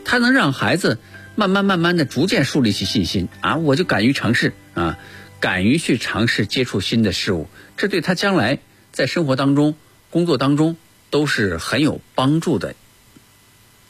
它能让孩子慢慢的逐渐树立起信心啊，我就敢于尝试啊，敢于去尝试接触新的事物，这对他将来在生活当中、工作当中都是很有帮助的